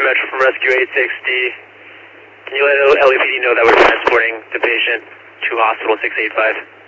Metro from Rescue 860. Can you let LAPD know that we're transporting the patient to Hospital 685?